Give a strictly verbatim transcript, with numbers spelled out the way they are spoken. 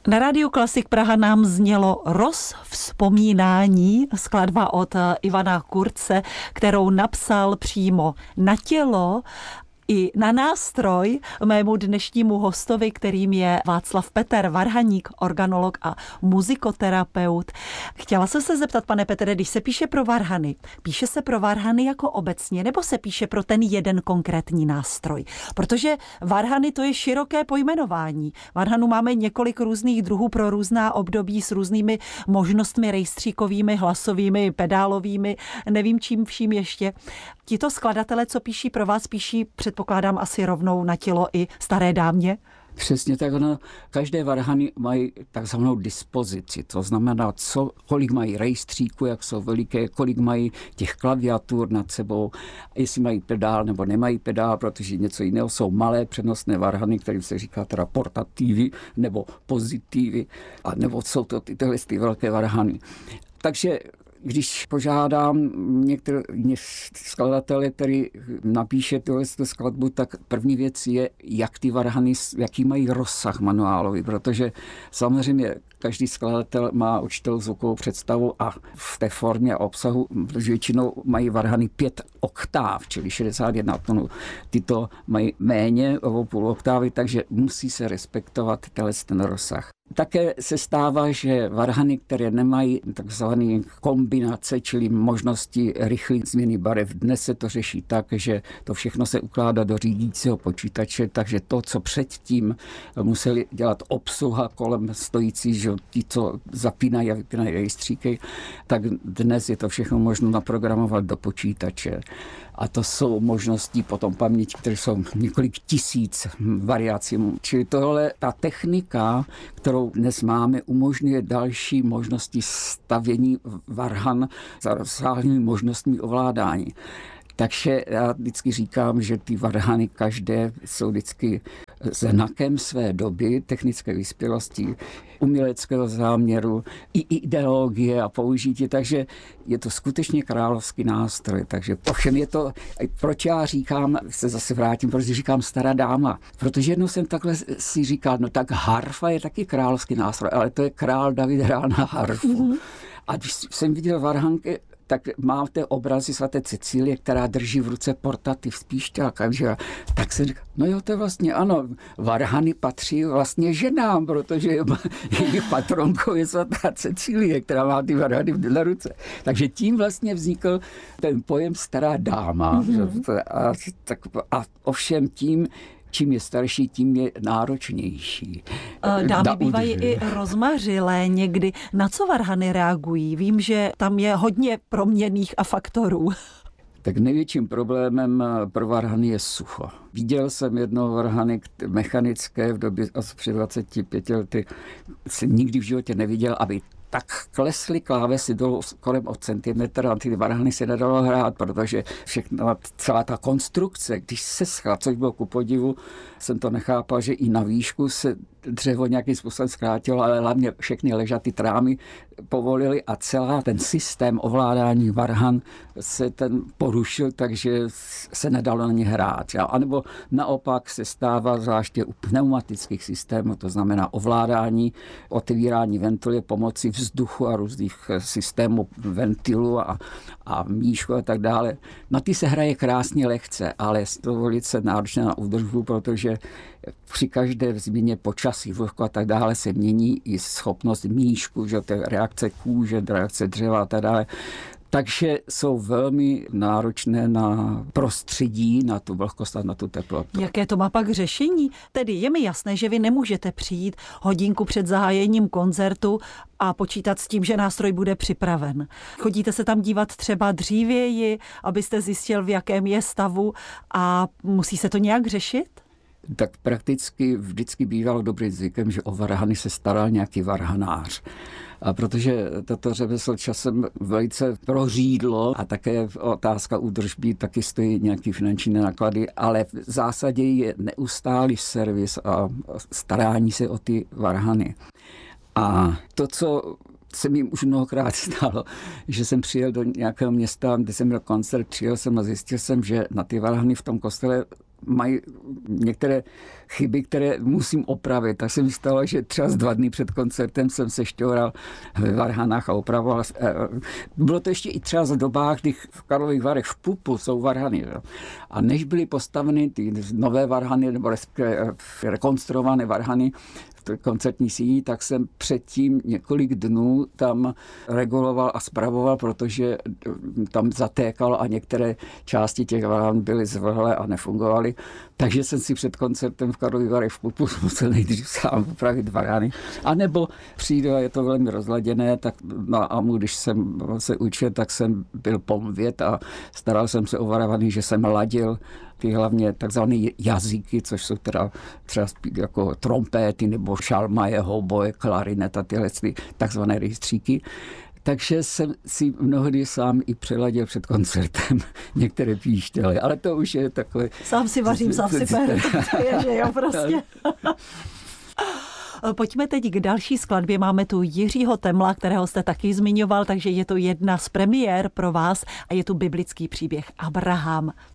Na Rádiu Klasik Praha nám znělo Rozvzpomínání, skladba od Ivana Kurze, kterou napsal přímo na tělo i na nástroj mému dnešnímu hostovi, kterým je Václav Peter Varhaník, organolog a muzikoterapeut. Chtěla jsem se zeptat, pane Petre, když se píše pro varhany, píše se pro varhany jako obecně, nebo se píše pro ten jeden konkrétní nástroj? Protože varhany to je široké pojmenování. Varhanu máme několik různých druhů pro různá období s různými možnostmi rejstříkovými, hlasovými, pedálovými, nevím čím vším ještě. Tito skladatelé, co píší pro vás, píší, předpokládám, asi rovnou na tělo i staré dámě? Přesně tak. Ono, každé varhany mají takzvanou dispozici. To znamená, co, kolik mají rejstříků, jak jsou veliké, kolik mají těch klaviatur nad sebou, jestli mají pedál nebo nemají pedál, protože něco jiného jsou malé přenosné varhany, kterým se říká teda portatívy nebo pozitívy, a nebo jsou to ty, tyhle ty velké varhany. Takže když požádám některé skladatele, který napíše tuhle skladbu, tak první věc je, jak ty varhany, jaký mají rozsah manuálový, protože samozřejmě každý skladatel má určitou zvukovou představu a v té formě a obsahu, protože většinou mají varhany pět oktáv, čili šedesát jedna tónů. Tyto mají méně o půl oktávy, takže musí se respektovat ten rozsah. Také se stává, že varhany, které nemají takzvané kombinace, čili možnosti rychlé změny barev, dnes se to řeší tak, že to všechno se ukládá do řídícího počítače, takže to, co předtím museli dělat obsluha kolem stojící, že ti, co zapínají a vypínají rejstříky, tak dnes je to všechno možno naprogramovat do počítače. A to jsou možnosti potom paměti, které jsou několik tisíc variací. Čili tohle, ta technika, kterou dnes máme, umožňuje další možnosti stavění varhan za rozsáhlými možnostmi ovládání. Takže já vždycky říkám, že ty varhany každé jsou vždycky znakem své doby, technické vyspělosti, uměleckého záměru, i ideologie a použití, takže je to skutečně královský nástroj. Takže ovšem je to, proč já říkám, se zase vrátím, proč říkám stará dáma, protože jednou jsem takhle si říkal, no tak harfa je taky královský nástroj, ale to je král David hrál na harfu. Mm-hmm. A když jsem viděl varhanky, tak máte obrazy svaté Cecílie, která drží v ruce portativ z píšťalka. Tak jsem říkal, no jo, to vlastně ano, varhany patří vlastně ženám, protože jejich patronkou je svatá Cecílie, která má ty varhany na ruce. Takže tím vlastně vznikl ten pojem stará dáma. Mm-hmm. A, tak, a ovšem tím, čím je starší, tím je náročnější. Dámy bývají i rozmařilé někdy. Na co varhany reagují? Vím, že tam je hodně proměnných a faktorů. Tak největším problémem pro varhany je sucho. Viděl jsem jedno varhany mechanické v době asi před dvaceti pěti lety. Jsem nikdy v životě neviděl, aby tak klesly klávesy dolů kolem o centimetr a ty varhany se nedalo hrát, protože všechna, celá ta konstrukce, když se schla, což bylo ku podivu, jsem to nechápal, že i na výšku se dřevo nějakým způsobem zkrátilo, ale hlavně všechny ležaty trámy povolili a celá ten systém ovládání varhan se ten porušil, takže se nedalo na ně hrát. A nebo naopak se stává zvláště u pneumatických systémů, to znamená ovládání, otevírání ventilu pomocí vzduchu a různých systémů ventilů a, a míšku a tak dále. Na ty se hraje krásně lehce, ale je to velice náročné na údržbu, protože při každé změně počasí, vlhko a tak dále se mění i schopnost míšku, že to je reakce kůže, reakce dřeva a tak dále. Takže jsou velmi náročné na prostředí, na tu vlhkost a na tu teplotu. Jaké to má pak řešení? Tedy je mi jasné, že vy nemůžete přijít hodinku před zahájením koncertu a počítat s tím, že nástroj bude připraven. Chodíte se tam dívat třeba dřívěji, abyste zjistil, v jakém je stavu, a musí se to nějak řešit? Tak prakticky vždycky bývalo dobrým zvykem, že o varhany se staral nějaký varhanář. A protože toto řemeslo časem velice prořídlo a také otázka údržby taky stojí nějaký finanční náklady, ale v zásadě je neustálý servis a starání se o ty varhany. A to, co se mi už mnohokrát stalo, že jsem přijel do nějakého města, kde jsem měl koncert, přijel jsem a zjistil jsem, že na ty varhany v tom kostele mají některé chyby, které musím opravit. Tak se mi stalo, že třeba z dva dny před koncertem jsem se šťoural ve varhanách a opravoval. Bylo to ještě i třeba za dobách, kdy v Karlových Varech v pupu jsou varhany. A než byly postaveny ty nové varhany, nebo rekonstruované varhany, koncertní síni, tak jsem předtím několik dnů tam reguloval a spravoval, protože tam zatékalo a některé části těch varhan byly zvlhlé a nefungovaly. Takže jsem si před koncertem v Karlových Varech v pupu musel nejdřív sám upravit varhany. A nebo přijdu a je to velmi rozladěné, tak na AMU, když jsem se učil, tak jsem byl pomvět a staral jsem se o varhany, že jsem ladil ty hlavně takzvané jazyky, což jsou teda třeba jako trompéty nebo šalmaje, hoboje, klarinet a tyhle takzvané rejstříky. Takže jsem si mnohdy sám i přeladil před koncertem některé píštěle, ale to už je takové... Sám si vařím, sám si peru, to je, že jo, prostě. Pojďme teď k další skladbě. Máme tu Jiřího Temla, kterého jste taky zmiňoval, takže je to jedna z premiér pro vás a je tu biblický příběh Abraham.